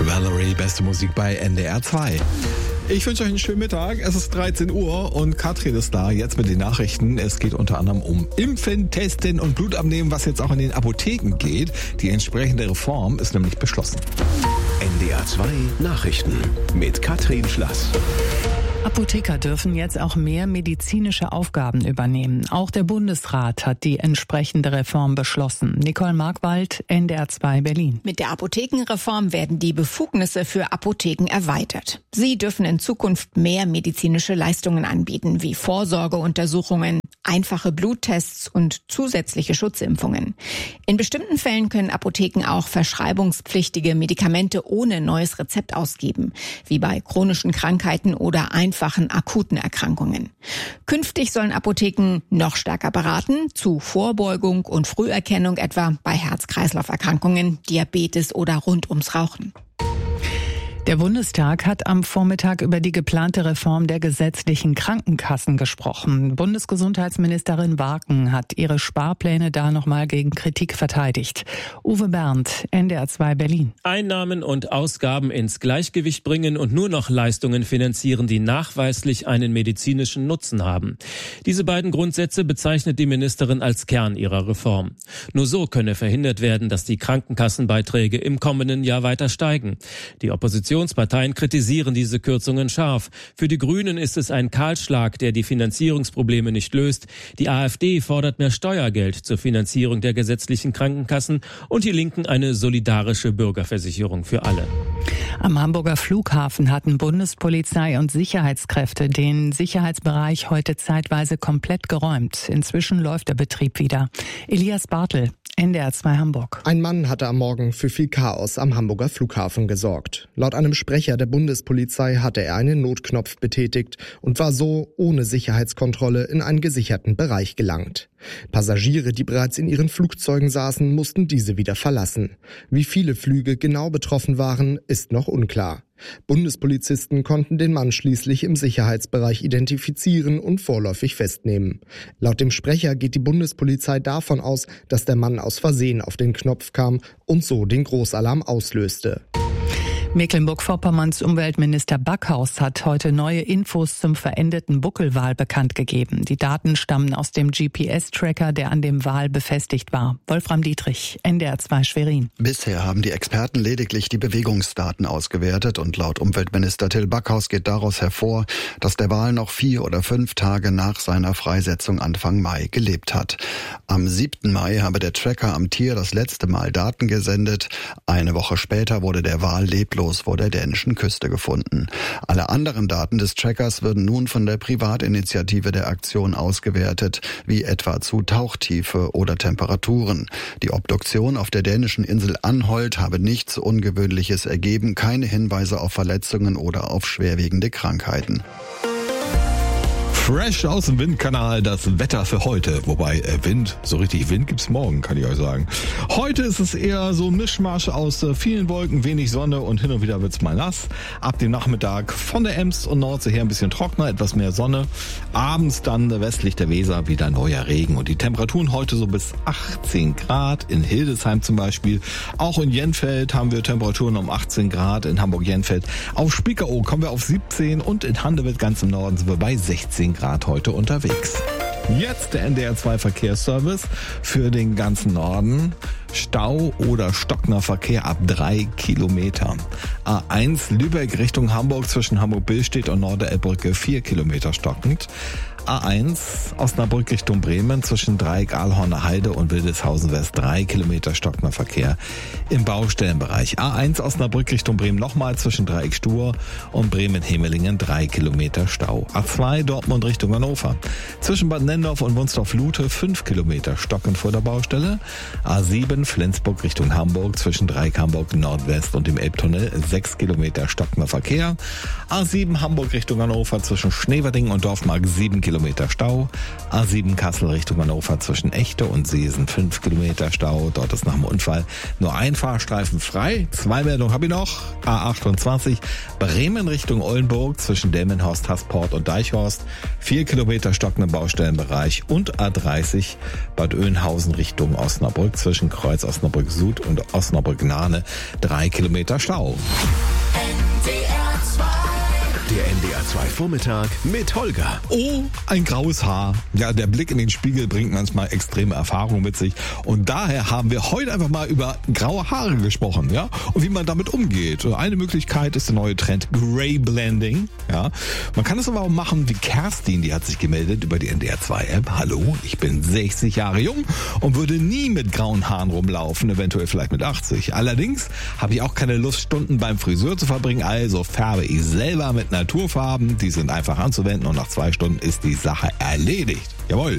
Valerie, beste Musik bei NDR 2. Ich wünsche euch einen schönen Mittag. Es ist 13 Uhr und Katrin ist da, jetzt mit den Nachrichten. Es geht unter anderem um Impfen, Testen und Blutabnehmen, was jetzt auch in den Apotheken geht. Die entsprechende Reform ist nämlich beschlossen. NDR 2 Nachrichten mit Katrin Schlass. Apotheker dürfen jetzt auch mehr medizinische Aufgaben übernehmen. Auch der Bundesrat hat die entsprechende Reform beschlossen. Nicole Markwald, NDR 2 Berlin. Mit der Apothekenreform werden die Befugnisse für Apotheken erweitert. Sie dürfen in Zukunft mehr medizinische Leistungen anbieten, wie Vorsorgeuntersuchungen, einfache Bluttests und zusätzliche Schutzimpfungen. In bestimmten Fällen können Apotheken auch verschreibungspflichtige Medikamente ohne neues Rezept ausgeben, wie bei chronischen Krankheiten oder einfachen akuten Erkrankungen. Künftig sollen Apotheken noch stärker beraten zu Vorbeugung und Früherkennung, etwa bei Herz-Kreislauf-Erkrankungen, Diabetes oder rund ums Rauchen. Der Bundestag hat am Vormittag über die geplante Reform der gesetzlichen Krankenkassen gesprochen. Bundesgesundheitsministerin Warken hat ihre Sparpläne da nochmal gegen Kritik verteidigt. Uwe Berndt, NDR 2 Berlin. Einnahmen und Ausgaben ins Gleichgewicht bringen und nur noch Leistungen finanzieren, die nachweislich einen medizinischen Nutzen haben. Diese beiden Grundsätze bezeichnet die Ministerin als Kern ihrer Reform. Nur so könne verhindert werden, dass die Krankenkassenbeiträge im kommenden Jahr weiter steigen. Die Oppositionsparteien kritisieren diese Kürzungen scharf. Für die Grünen ist es ein Kahlschlag, der die Finanzierungsprobleme nicht löst. Die AfD fordert mehr Steuergeld zur Finanzierung der gesetzlichen Krankenkassen und die Linken eine solidarische Bürgerversicherung für alle. Am Hamburger Flughafen hatten Bundespolizei und Sicherheitskräfte den Sicherheitsbereich heute zeitweise komplett geräumt. Inzwischen läuft der Betrieb wieder. Elias Bartel, NDR 2 Hamburg. Ein Mann hatte am Morgen für viel Chaos am Hamburger Flughafen gesorgt. Laut einem Sprecher der Bundespolizei hatte er einen Notknopf betätigt und war so ohne Sicherheitskontrolle in einen gesicherten Bereich gelangt. Passagiere, die bereits in ihren Flugzeugen saßen, mussten diese wieder verlassen. Wie viele Flüge genau betroffen waren, ist noch unklar. Bundespolizisten konnten den Mann schließlich im Sicherheitsbereich identifizieren und vorläufig festnehmen. Laut dem Sprecher geht die Bundespolizei davon aus, dass der Mann aus Versehen auf den Knopf kam und so den Großalarm auslöste. Mecklenburg-Vorpommerns Umweltminister Backhaus hat heute neue Infos zum verendeten Buckelwal bekannt gegeben. Die Daten stammen aus dem GPS-Tracker, der an dem Wal befestigt war. Wolfram Dietrich, NDR 2 Schwerin. Bisher haben die Experten lediglich die Bewegungsdaten ausgewertet und laut Umweltminister Till Backhaus geht daraus hervor, dass der Wal noch 4 oder 5 Tage nach seiner Freisetzung Anfang Mai gelebt hat. Am 7. Mai habe der Tracker am Tier das letzte Mal Daten gesendet. Eine Woche später wurde der Wal leblos vor der dänischen Küste gefunden. Alle anderen Daten des Trackers würden nun von der Privatinitiative der Aktion ausgewertet, wie etwa zu Tauchtiefe oder Temperaturen. Die Obduktion auf der dänischen Insel Anholt habe nichts Ungewöhnliches ergeben, keine Hinweise auf Verletzungen oder auf schwerwiegende Krankheiten. Fresh aus dem Windkanal, das Wetter für heute. Wobei Wind, so richtig Wind gibt's morgen, kann ich euch sagen. Heute ist es eher so ein Mischmasch aus vielen Wolken, wenig Sonne und hin und wieder wird's mal nass. Ab dem Nachmittag von der Ems und Nordsee her ein bisschen trockener, etwas mehr Sonne. Abends dann westlich der Weser wieder neuer Regen. Und die Temperaturen heute so bis 18 Grad. In Hildesheim zum Beispiel. Auch in Jenfeld haben wir Temperaturen um 18 Grad. In Hamburg-Jenfeld. Auf Spiekeroog kommen wir auf 17 und in Handewitt ganz im Norden sind wir bei 16 Grad heute unterwegs. Jetzt der NDR 2 Verkehrsservice für den ganzen Norden. Stau oder stockender Verkehr ab 3 Kilometer. A1 Lübeck Richtung Hamburg zwischen Hamburg-Billstedt und Norderelbbrücke 4 Kilometer stockend. A1 Osnabrück Richtung Bremen zwischen Dreieck Ahlhorner Heide und Wildeshausen West 3 Kilometer stockender Verkehr im Baustellenbereich. A1 Osnabrück Richtung Bremen nochmal zwischen Dreieck Stur und Bremen-Hemelingen 3 Kilometer Stau. A2 Dortmund Richtung Hannover zwischen Bad Nendorf und Wunstorf-Lute 5 Kilometer stockend vor der Baustelle. A7 Flensburg Richtung Hamburg zwischen Dreieck Hamburg Nordwest und dem Elbtunnel 6 Kilometer stockender Verkehr. A7 Hamburg Richtung Hannover zwischen Schneverdingen und Dorfmark 7 Kilometer Stau. A7 Kassel Richtung Hannover zwischen Echte und Seesen 5 Kilometer Stau. Dort ist nach dem Unfall nur ein Fahrstreifen frei. 2 Meldungen habe ich noch. A28 Bremen Richtung Oldenburg zwischen Delmenhorst, Hasport und Deichhorst 4 Kilometer stockender Baustellenbereich. Und A30 Bad Oeynhausen Richtung Osnabrück zwischen Kreuz jeweils Osnabrück Süd und Osnabrück Nahne 3 Kilometer Stau. Der NDR 2 Vormittag mit Holger. Oh, ein graues Haar. Ja, der Blick in den Spiegel bringt manchmal extreme Erfahrungen mit sich. Und daher haben wir heute einfach mal über graue Haare gesprochen, ja, und wie man damit umgeht. Eine Möglichkeit ist der neue Trend Grey Blending, ja. Man kann es aber auch machen wie Kerstin, die hat sich gemeldet über die NDR 2 App. Hallo, ich bin 60 Jahre jung und würde nie mit grauen Haaren rumlaufen, eventuell vielleicht mit 80. Allerdings habe ich auch keine Lust, Stunden beim Friseur zu verbringen, also färbe ich selber mit Naturfarben, die sind einfach anzuwenden und nach 2 Stunden ist die Sache erledigt. Jawohl.